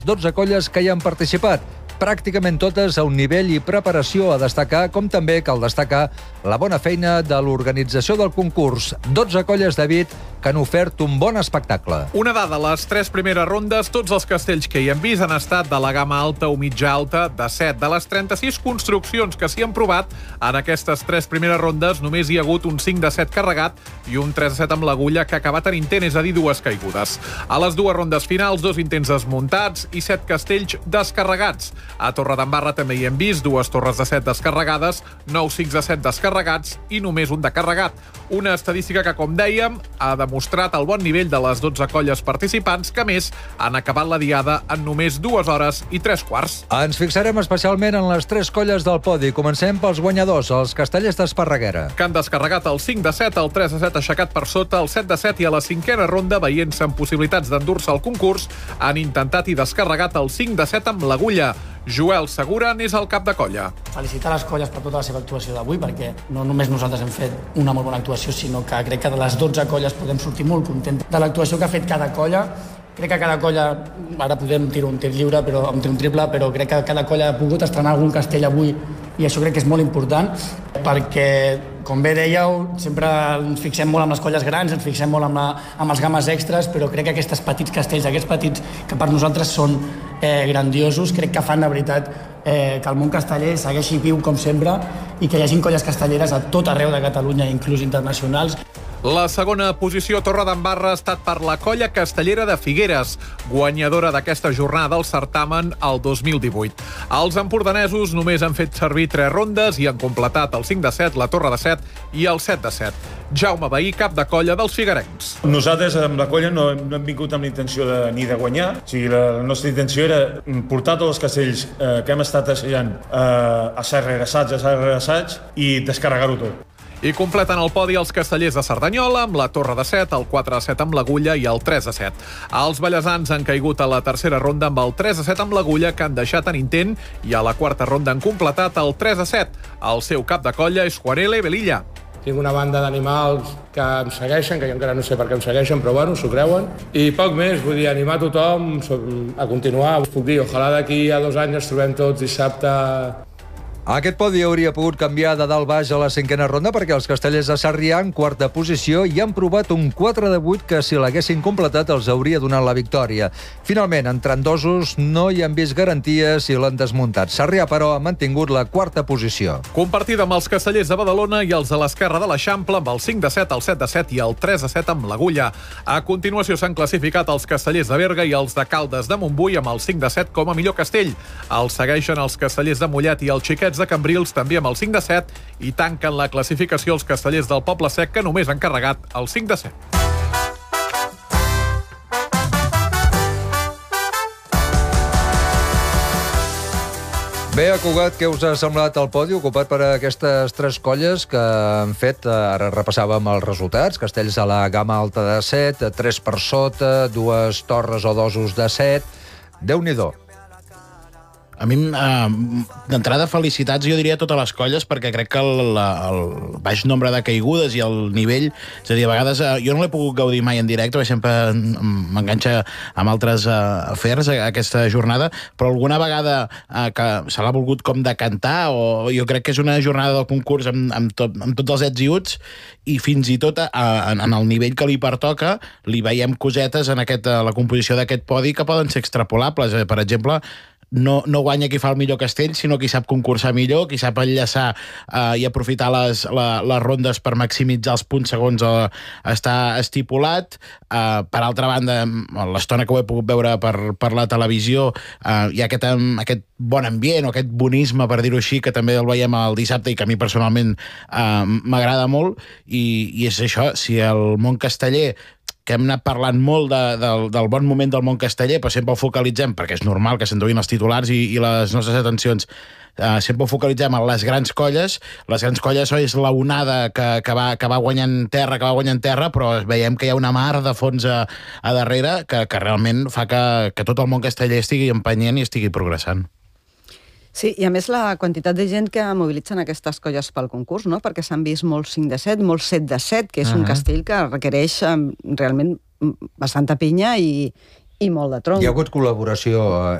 12 colles que hi han participat, pràcticament totes a un nivell i preparació a destacar, com també cal destacar la bona feina de l'organització del concurs. 12 colles, David, que han ofert un bon espectacle. Una dada, les 3 primeres rondes, tots els castells que hi hem vist han estat de la gamma alta o mitja alta de 7. De les 36 construccions que s'hi han provat, en aquestes 3 primeres rondes només hi ha hagut un 5 de 7 carregat i un 3 de 7 amb l'agulla que ha acabat en intent, és a dir, 2 caigudes. A les 2 rondes finals, 2 intents desmuntats i 7 castells descarregats. A Torredembarra també hi hem vist 2 torres de 7 descarregades, 9 5 de 7 descarregats i només un de carregat. Una estadística que, com dèiem, ha demostrat el bon nivell de les 12 colles participants, que, a més, han acabat la diada en només 2 hores i 3 quarts. Ens fixarem especialment en les 3 colles del podi. Comencem pels guanyadors, els castellers d'Esparreguera, que han descarregat el 5 de 7, el 3 de 7 aixecat per sota, el 7 de 7 i a la 5a ronda, veient-se amb possibilitats d'endur-se al concurs, han intentat i descarregat el 5 de 7 amb l'agulla. Joel Segura n'és el cap de colla. Felicitar les colles per tota la seva actuació d'avui, perquè no només nosaltres hem fet una molt bona actuació, sinó que crec que de les 12 colles podem sortir molt contents de l'actuació que ha fet cada colla. Crec que cada colla, ara podem tirar un tir lliure, un triple, però crec que cada colla ha pogut estrenar algun castell avui i això crec que és molt important, perquè, com bé dèieu, sempre ens fixem molt amb les colles grans, ens fixem molt amb els gammes extras, però crec que aquests petits castells, aquests petits que per nosaltres són grandiosos, crec que fan, de veritat, que el món casteller segueixi viu com sempre i que hi hagi colles castelleres a tot arreu de Catalunya, inclús internacionals. La segona posició a Torredembarra ha estat per la colla castellera de Figueres, guanyadora d'aquesta jornada del certamen el 2018. Els empordanesos només han fet servir 3 rondes i han completat el 5 de 7, la torre de 7 i el 7 de 7. Jaume Bahí, cap de colla dels figuerencs. Nosaltres amb la colla no hem vingut amb la intenció ni de guanyar. O sigui, la nostra intenció era portar tots els castells que hem estat assajant assaig rere assaig i descarregar-ho tot. I completen el podi els castellers de Cerdanyola amb la torre de 7, el 4 de 7 amb l'agulla i el 3 de 7. Els ballesans han caigut a la tercera ronda amb el 3 de 7 amb l'agulla, que han deixat en intent, i a la quarta ronda han completat el 3 de 7. El seu cap de colla és Juanele Velilla. Tinc una banda d'animals que em segueixen, que jo encara no sé per què em segueixen, però bueno, s'ho creuen. I poc més, vull dir, animar tothom a continuar. Us puc dir, ojalà d'aquí a 2 anys ens trobem tots dissabte. Aquest podi hauria pogut canviar de dalt baix a la 5a ronda perquè els castellers de Sarrià, en quarta posició, hi han provat un 4 de 8 que, si l'haguessin completat, els hauria donat la victòria. Finalment, en trandosos no hi han vist garanties i l'han desmuntat. Sarrià, però, ha mantingut la quarta posició. Compartida amb els castellers de Badalona i els de l'esquerra de l'Eixample, amb el 5 de 7, el 7 de 7 i el 3 de 7 amb l'agulla. A continuació s'han classificat els castellers de Berga i els de Caldes de Montbui amb el 5 de 7 com a millor castell. Els segueixen els castellers de Mollet i els xiquets de Cambrils, també amb el 5 de 7, i tanquen la classificació els castellers del Poble Sec, que només han carregat el 5 de 7. Bé, Cugat, què us ha semblat el podi ocupat per aquestes 3 colles que han fet, ara repassàvem els resultats, castells a la gamma alta de 7, 3 per sota, 2 torres o dosos de 7, Déu-n'hi-do. A mi, d'entrada, felicitats, jo diria, a totes les colles, perquè crec que el baix nombre de caigudes i el nivell, és a dir, a vegades jo no l'he pogut gaudir mai en directe, perquè sempre m'enganxa amb altres afers aquesta jornada, però alguna vegada que se l'ha volgut com decantar, o jo crec que és una jornada del concurs amb tots els ets i uts, i fins i tot en el nivell que li pertoca, li veiem cosetes en la composició d'aquest podi que poden ser extrapolables. Per exemple, no guanya qui fa el millor castell, sinó qui sap concursar millor, qui sap enllaçar i aprofitar les rondes per maximitzar els punts segons està estipulat. Per altra banda, l'estona que ho he pogut veure per la televisió, hi ha aquest bon ambient o aquest bonisme, per dir-ho així, que també el veiem el dissabte i que a mi personalment m'agrada molt, i és això, si el món casteller, que hem anat parlant molt del bon moment del món casteller, però sempre ho focalitzem, perquè és normal que s'enduguin els titulars i les nostres atencions, sempre ho focalitzem en les grans colles. Les grans colles és l'onada que va guanyant terra, però veiem que hi ha una mar de fons a darrere que realment fa que tot el món casteller estigui empenyent i estigui progressant. Sí, i a més la quantitat de gent que mobilitzen aquestes colles pel concurs, no? Perquè s'han vist molts 5 de 7, molts 7 de 7, que és un castell que requereix realment bastanta pinya i i molt de tronc. Hi ha hagut col·laboració